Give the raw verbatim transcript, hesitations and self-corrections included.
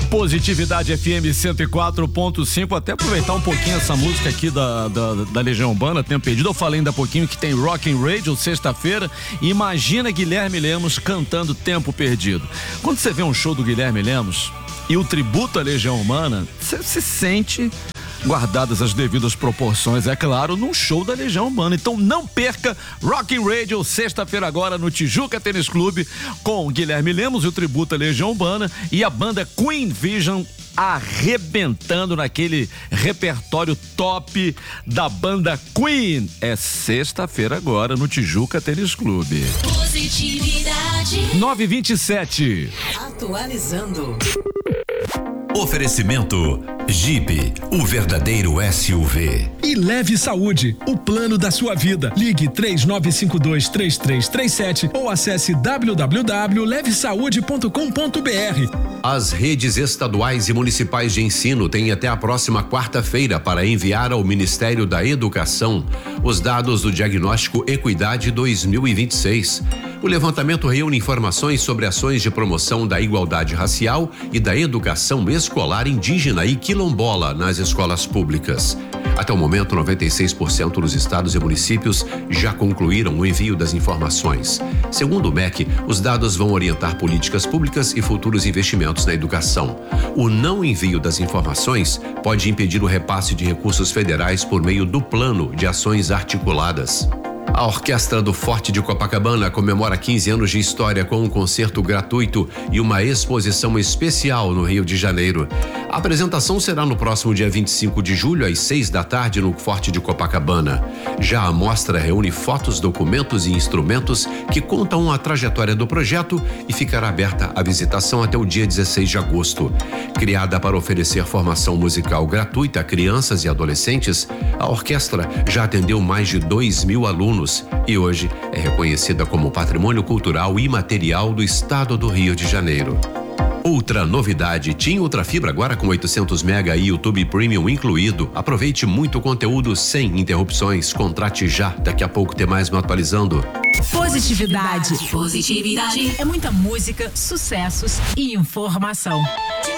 Positividade F M cento e quatro ponto cinco, até aproveitar um pouquinho essa música aqui da, da, da Legião Urbana, Tempo Perdido. Eu falei ainda há pouquinho que tem Rock and Radio sexta-feira. Imagina Guilherme Lemos cantando Tempo Perdido. Quando você vê um show do Guilherme Lemos e o tributo à Legião Urbana, você se sente, guardadas as devidas proporções, é claro, num show da Legião Urbana. Então não perca Rock and Radio, sexta-feira agora no Tijuca Tênis Clube, com Guilherme Lemos e o tributo à Legião Urbana e a banda Queen Vision arrebentando naquele repertório top da banda Queen. É sexta-feira agora no Tijuca Tênis Clube. Positividade. nove e vinte e sete. Atualizando. Oferecimento Jeep, o verdadeiro S U V. E Leve Saúde, o plano da sua vida. Ligue três nove cinco dois, três três três sete ou acesse w w w ponto leve saúde ponto com ponto b r. As redes estaduais e municipais de ensino têm até a próxima quarta-feira para enviar ao Ministério da Educação os dados do Diagnóstico Equidade dois mil e vinte e seis. O levantamento reúne informações sobre ações de promoção da igualdade racial e da educação escolar indígena e quilombola nas escolas públicas. Até o momento, noventa e seis por cento dos estados e municípios já concluíram o envio das informações. Segundo o M E C, os dados vão orientar políticas públicas e futuros investimentos na educação. O não envio das informações pode impedir o repasse de recursos federais por meio do Plano de Ações Articuladas. A Orquestra do Forte de Copacabana comemora quinze anos de história com um concerto gratuito e uma exposição especial no Rio de Janeiro. A apresentação será no próximo dia vinte e cinco de julho, às seis da tarde, no Forte de Copacabana. Já a mostra reúne fotos, documentos e instrumentos que contam a trajetória do projeto e ficará aberta à visitação até o dia dezesseis de agosto. Criada para oferecer formação musical gratuita a crianças e adolescentes, a orquestra já atendeu mais de dois mil alunos e hoje é reconhecida como Patrimônio Cultural Imaterial do Estado do Rio de Janeiro. Outra novidade, TIM Ultra Fibra agora com oitocentos mega e YouTube Premium incluído. Aproveite muito conteúdo sem interrupções. Contrate já, daqui a pouco tem mais me atualizando. Positividade. Positividade. É muita música, sucessos e informação.